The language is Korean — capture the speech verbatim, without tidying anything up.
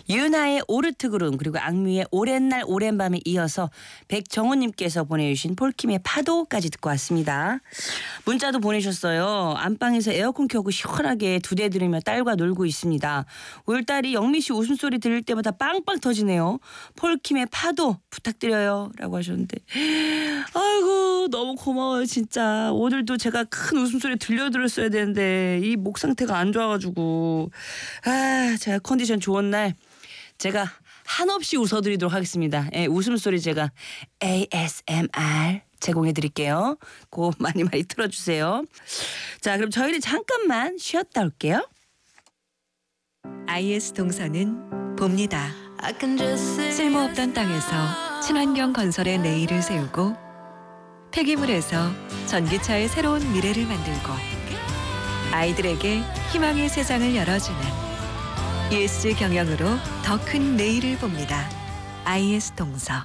윤하의 오르트그룬 그리고 악뮤의 오랜 날 오랜 밤에 이어서 백정훈님께서 보내주신 폴킴의 파도까지 듣고 왔습니다. 문자도 보내셨어요. 안방에서 에어컨 켜고 시원하게 두 대 들으며 딸과 놀고 있습니다. 우리 딸이 영미 씨 웃음소리 들을 때마다 빵빵 터지네요. 폴킴의 파도 부탁드려요 라고 하셨는데 아이고 너무 고마워요 진짜. 오늘도 제가 큰 웃음소리 들려드렸어야 되는데 이 목 상태가 안 좋아가지고 아 제가 컨디션 좋은 날 제가 한없이 웃어드리도록 하겠습니다. 예, 웃음소리 제가 에이에스엠알 제공해드릴게요. 그거 많이 많이 틀어주세요. 자 그럼 저희는 잠깐만 쉬었다 올게요. 아이에스 동서는 봅니다. 쓸모없던 땅에서 친환경 건설의 내일을 세우고 폐기물에서 전기차의 새로운 미래를 만들고 아이들에게 희망의 세상을 열어주는 이에스지 경영으로 더 큰 내일을 봅니다. 아이에스 동서.